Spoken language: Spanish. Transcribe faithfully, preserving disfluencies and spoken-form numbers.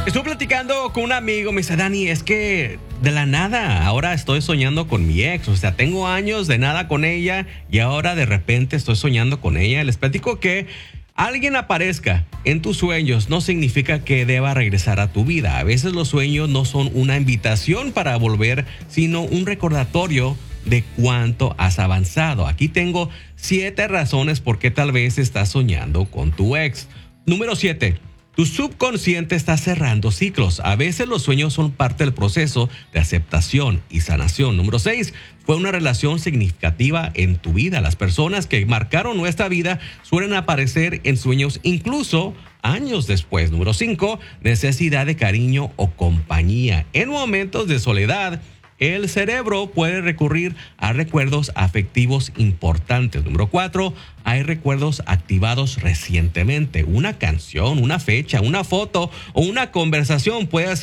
Estuve platicando con un amigo, me dice, Dani, es que de la nada, ahora estoy soñando con mi ex. O sea, tengo años de nada con ella y ahora de repente estoy soñando con ella. Les platico que alguien aparezca en tus sueños no significa que deba regresar a tu vida. A veces los sueños no son una invitación para volver, sino un recordatorio de cuánto has avanzado. Aquí tengo siete razones por qué tal vez estás soñando con tu ex. Número siete. Tu subconsciente está cerrando ciclos. A veces los sueños son parte del proceso de aceptación y sanación. Número seis. Fue una relación significativa en tu vida. Las personas que marcaron nuestra vida suelen aparecer en sueños incluso años después. Número cinco. Necesidad de cariño o compañía. En momentos de soledad, el cerebro puede recurrir a recuerdos afectivos importantes. Número cuatro, hay recuerdos activados recientemente. Una canción, una fecha, una foto o una conversación puede hacer